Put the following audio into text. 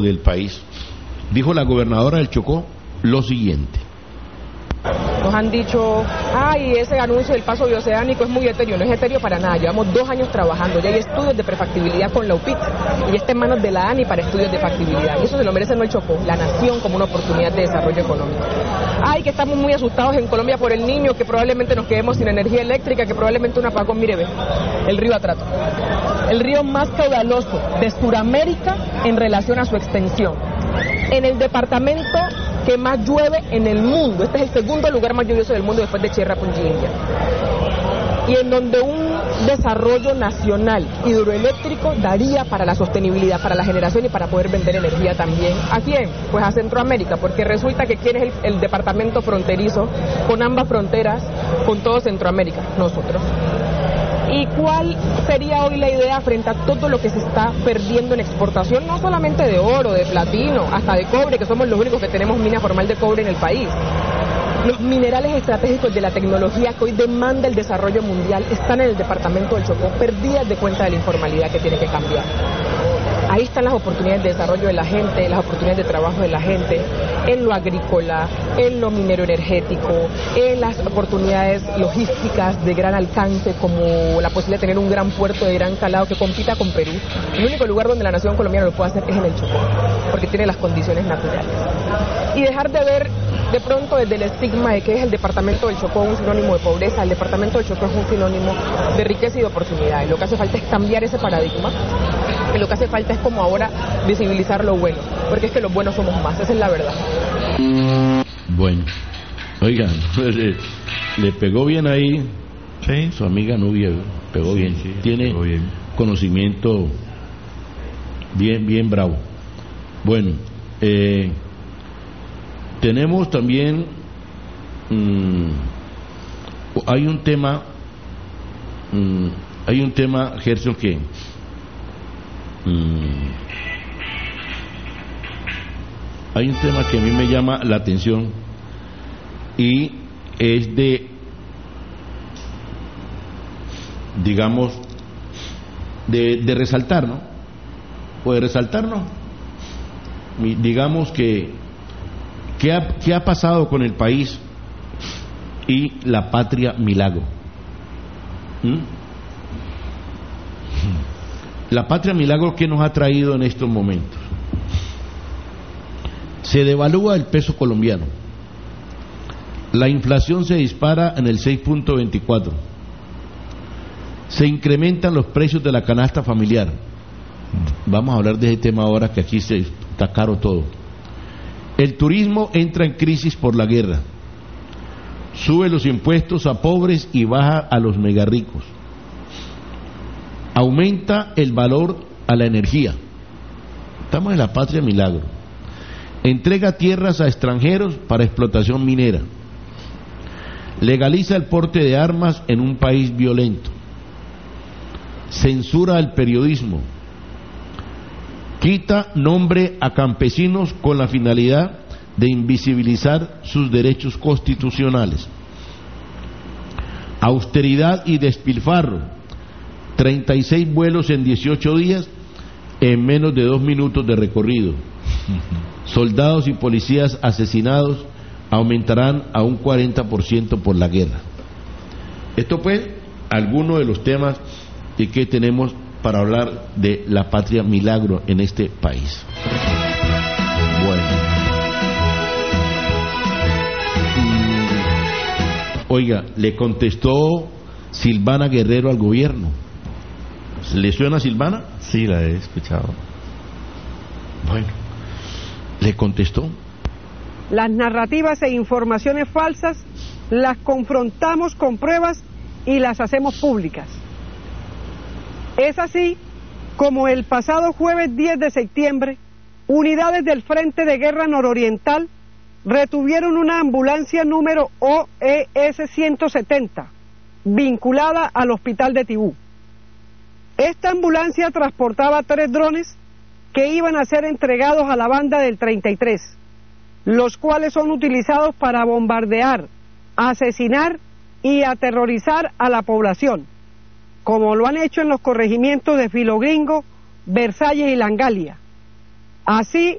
del país, dijo la gobernadora del Chocó lo siguiente. Nos han dicho, ay, ese anuncio del paso bioceánico es muy etéreo. No es etéreo para nada, llevamos 2 años trabajando, ya hay estudios de prefactibilidad con la UPIT y está en manos de la ANI para estudios de factibilidad, y eso se lo merece no el Chocó, la nación, como una oportunidad de desarrollo económico. Ay, que estamos muy asustados en Colombia por el Niño, que probablemente nos quedemos sin energía eléctrica, que probablemente un apagón. Mire, ve, el río Atrato, el río más caudaloso de Sudamérica en relación a su extensión, en el departamento que más llueve en el mundo. Este es el segundo lugar más lluvioso del mundo después de Cherrapunji, India. Y en donde un desarrollo nacional hidroeléctrico daría para la sostenibilidad, para la generación y para poder vender energía también. ¿A quién? Pues a Centroamérica, porque resulta que ¿quién es el departamento fronterizo con ambas fronteras, con todo Centroamérica? Nosotros. ¿Y cuál sería hoy la idea frente a todo lo que se está perdiendo en exportación? No solamente de oro, de platino, hasta de cobre, que somos los únicos que tenemos mina formal de cobre en el país. Los minerales estratégicos de la tecnología que hoy demanda el desarrollo mundial están en el departamento del Chocó, perdidas de cuenta de la informalidad que tiene que cambiar. Ahí están las oportunidades de desarrollo de la gente, las oportunidades de trabajo de la gente, en lo agrícola, en lo minero energético, en las oportunidades logísticas de gran alcance, como la posibilidad de tener un gran puerto de gran calado que compita con Perú. El único lugar donde la nación colombiana lo puede hacer es en el Chocó, porque tiene las condiciones naturales. Y dejar de ver de pronto desde el estigma de que es el departamento del Chocó un sinónimo de pobreza. El departamento del Chocó es un sinónimo de riqueza y de oportunidades. Lo que hace falta es cambiar ese paradigma, y lo que hace falta es como ahora visibilizar lo bueno, porque es que los buenos somos más, esa es la verdad. Bueno, oigan, le pegó bien ahí, sí, su amiga Nubia, pegó bien, sí, tiene pegó bien. Conocimiento bien bravo. Bueno, tenemos también, hay un tema, Gerson, que hay un tema que a mí me llama la atención y es de, digamos, de resaltar, ¿no? O de resaltarnos, digamos que ¿qué ha pasado con el país y la patria milagro? La patria milagro, ¿qué nos ha traído en estos momentos? Se devalúa el peso colombiano, la inflación se dispara en el 6.24, se incrementan los precios de la canasta familiar. Vamos a hablar de ese tema ahora, que aquí está caro todo. El turismo entra en crisis por la guerra, sube los impuestos a pobres y baja a los megarricos, aumenta el valor a la energía. Estamos en la patria milagro. Entrega tierras a extranjeros para explotación minera, legaliza el porte de armas en un país violento, censura el periodismo, quita nombre a campesinos con la finalidad de invisibilizar sus derechos constitucionales, austeridad y despilfarro, 36 vuelos en 18 días en menos de 2 minutos de recorrido. Soldados y policías asesinados aumentarán a un 40% por la guerra. Esto pues, algunos de los temas que tenemos para hablar de la patria milagro en este país. Bueno. Oiga, le contestó Silvana Guerrero al gobierno. ¿Le suena Silvana? Sí, la he escuchado. Bueno, le contestó. Las narrativas e informaciones falsas las confrontamos con pruebas y las hacemos públicas. Es así como el pasado jueves 10 de septiembre, unidades del Frente de Guerra Nororiental retuvieron una ambulancia número OES 170, vinculada al hospital de Tibú. Esta ambulancia transportaba 3 drones que iban a ser entregados a la banda del 33, los cuales son utilizados para bombardear, asesinar y aterrorizar a la población, como lo han hecho en los corregimientos de Filogringo, Versalles y Langalia. Así